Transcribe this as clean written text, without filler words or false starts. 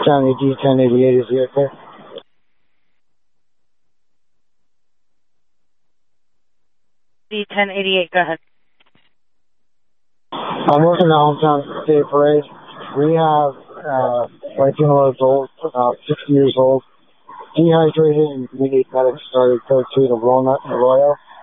County D1088 is here, okay? D1088, go ahead. I'm working the Hometown Day Parade. We have 19 years old, 60 years old, dehydrated, and we need medics started code 2 to Walnut and Arroyo.